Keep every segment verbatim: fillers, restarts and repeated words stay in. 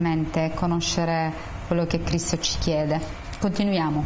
conoscere quello che Cristo ci chiede. Continuiamo.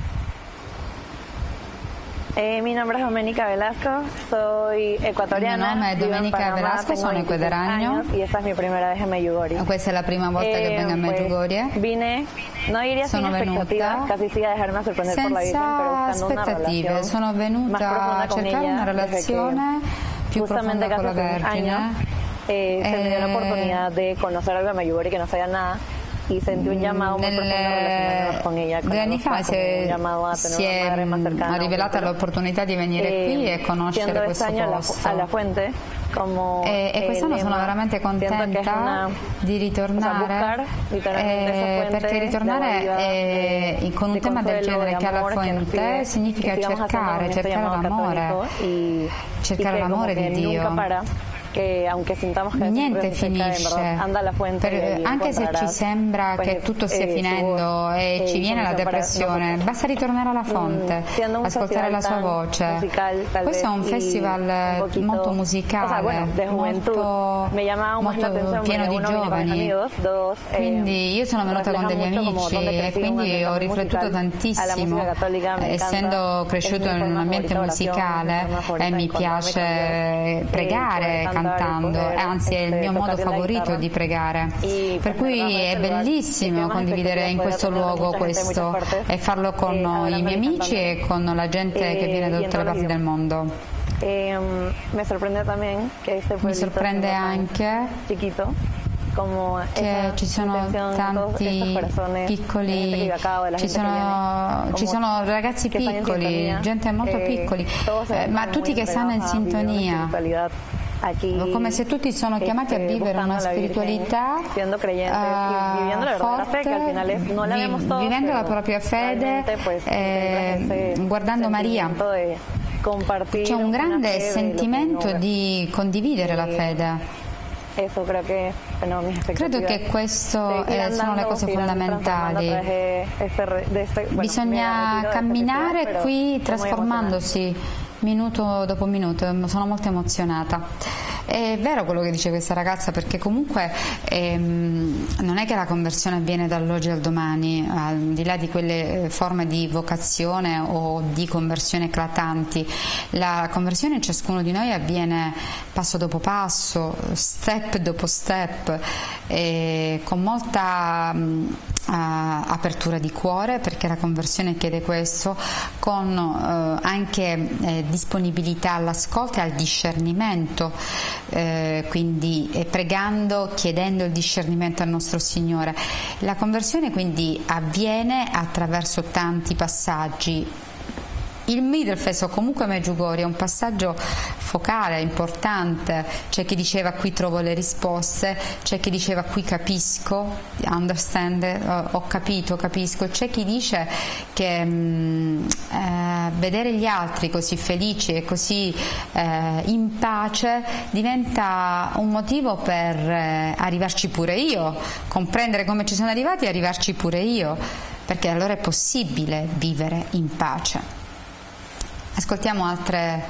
Eh, mi nombre es Domenica Velasco, soy ecuatoriana. Il mio nome è Domenica Velasco, sono ecuatoriano y esta es mi primera vez en Medjugorje. Questa è la prima volta eh, che vengo a Medjugorje. Pues, vine, no iría sono sin expectativas, casi sí a dejarme sorprender por la Virgen, pero buscando una relación sono venuta a cercare una relazione più profonda con la Vergine. Eh, se me dio la oportunidad de conocer algo de Medjugorje que no sabía nada y sentí un llamado muy profundo relacionarnos con ella, con due anni fa si è, si è rivelata l'opportunità di venire eh, qui e conoscere questo posto alla fuente, como e, e quest'anno sono veramente contenta una, di ritornare, o sea, eh, perché ritornare è, con un tema del genere che alla fuente significa cercare, cercare l'amore, cercare l'amore di Dio. Che anche che niente finisce, per, anche se ci sembra che tutto stia finendo e ci viene la depressione, basta ritornare alla fonte, ascoltare la sua voce. Questo è un festival molto musicale, molto, molto pieno di giovani, quindi io sono venuta con degli amici e quindi ho riflettuto tantissimo, essendo cresciuto in un ambiente musicale e mi piace pregare, cantando, anzi è il mio modo favorito di pregare, per cui è bellissimo condividere in questo luogo questo e farlo con i miei amici e con la gente che viene da tutte le parti del mondo. Mi sorprende anche che ci sono tanti piccoli, ci sono, ci sono ragazzi piccoli, gente molto piccoli, eh, ma tutti che stanno in sintonia, come se tutti sono chiamati a vivere una spiritualità uh, forte, vivendo la propria fede, eh, guardando Maria. C'è un grande sentimento di condividere la fede. Credo che questo eh, sono le cose fondamentali. Bisogna camminare qui trasformandosi minuto dopo minuto. Sono molto emozionata. È vero quello che dice questa ragazza, perché comunque ehm, non è che la conversione avviene dall'oggi al domani, al di là di quelle forme di vocazione o di conversione eclatanti. La conversione in ciascuno di noi avviene passo dopo passo, step dopo step, e con molta mh, apertura di cuore, perché la conversione chiede questo, con eh, anche eh, disponibilità all'ascolto e al discernimento, eh, quindi eh, pregando, chiedendo il discernimento al nostro Signore. La conversione quindi avviene attraverso tanti passaggi. Il Middelfest o comunque Medjugorje è un passaggio focale, importante. C'è chi diceva qui trovo le risposte, c'è chi diceva qui capisco, understand, ho capito, capisco, c'è chi dice che mh, eh, vedere gli altri così felici e così eh, in pace diventa un motivo per eh, arrivarci pure io, comprendere come ci sono arrivati e arrivarci pure io, perché allora è possibile vivere in pace. Ascoltiamo altre,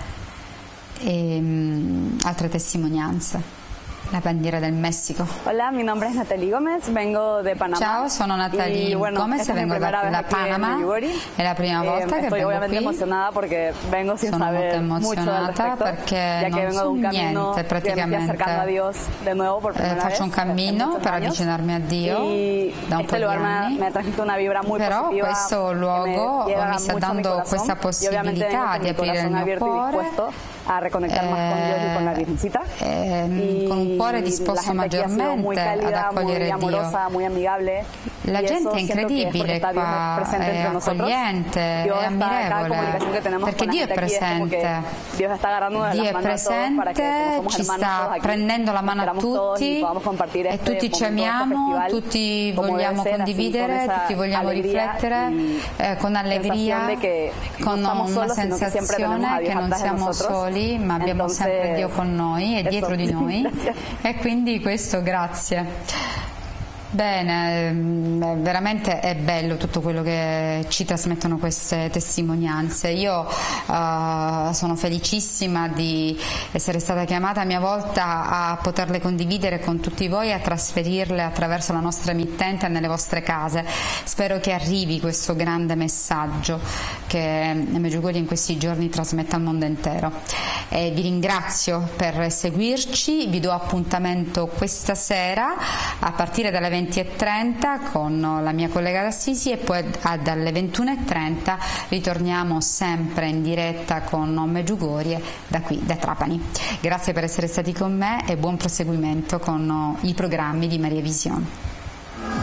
ehm, altre testimonianze. La bandiera del Messico. Hola, mi nombre es Natalie Gómez, vengo de Panamá. Ciao, sono Natalie y, bueno, Gómez e vengo da, da Panama. È la prima volta eh, che estoy vengo obviamente qui. Emocionada porque vengo sin sono saber molto emozionata perché ya que non vengo so de un camino niente praticamente. A Dios de nuevo por eh, faccio un cammino per avvicinarmi a Dio da un po' di anni, me ha una vibra muy però positiva, questo luogo mi sta dando questa possibilità di aprire il mio cuore, a reconectar más con Dios y con la Virgencita, eh, con un cuore disposto maggiormente ad accogliere muy amorosa, muy amigable. La gente è incredibile qua, è accogliente, è ammirevole, perché Dio è presente, Dio è presente, ci sta prendendo la mano a tutti e tutti ci amiamo, tutti vogliamo condividere, tutti vogliamo riflettere eh, con allegria, con una sensazione che non siamo soli, ma abbiamo sempre Dio con noi e dietro di noi, e quindi questo grazie. Bene, veramente è bello tutto quello che ci trasmettono queste testimonianze. Io uh, sono felicissima di essere stata chiamata a mia volta a poterle condividere con tutti voi e a trasferirle attraverso la nostra emittente nelle vostre case. Spero che arrivi questo grande messaggio che Medjugorje in questi giorni trasmette al mondo intero. E vi ringrazio per seguirci, vi do appuntamento questa sera a partire dalle venti e trenta con la mia collega d'Assisi e poi dalle ventuno e trenta ritorniamo sempre in diretta con Medjugorje da qui, da Trapani. Grazie per essere stati con me e buon proseguimento con i programmi di Maria Visione.